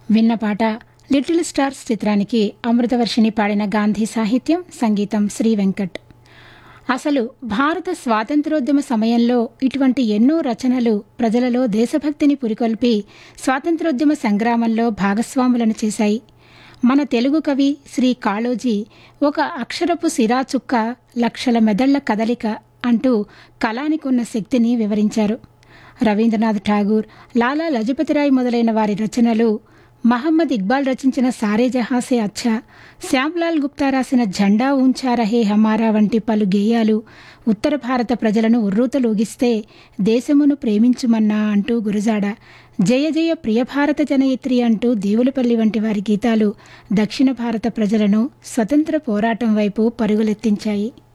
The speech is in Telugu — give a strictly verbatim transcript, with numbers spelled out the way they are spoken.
విన్న పాట లిటిల్ స్టార్స్ చిత్రానికి అమృతవర్షిణి పాడిన గాంధీ సాహిత్యం, సంగీతం శ్రీ వెంకట్. అసలు భారత స్వాతంత్రోద్యమ సమయంలో ఇటువంటి ఎన్నో రచనలు ప్రజలలో దేశభక్తిని పురికొల్పి స్వాతంత్రోద్యమ సంగ్రామంలో భాగస్వాములను చేశాయి. మన తెలుగు కవి శ్రీ కాళోజీ ఒక అక్షరపు సిరాచుక్క లక్షల మెదళ్ల కదలిక అంటూ కళానికున్న శక్తిని వివరించారు. రవీంద్రనాథ్ ఠాగూర్, లాలా లజపతిరాయ్ మొదలైన వారి రచనలు, మహమ్మద్ ఇక్బాల్ రచించిన సారే జహాసే అచ్చా, శ్యామ్లాల్ గుప్తా రాసిన జెండా ఊంచా రహే హమారా వంటి పలు గేయాలు ఉత్తర భారత ప్రజలను ఉర్రూతలూగిస్తే దేశమును ప్రేమించుమన్నా అంటూ గురజాడ, జయ జయ ప్రియభారత జనయిత్రి అంటూ దేవులపల్లి వంటి వారి గీతాలు దక్షిణ భారత ప్రజలను స్వతంత్ర పోరాటం వైపు పరుగులెత్తించాయి.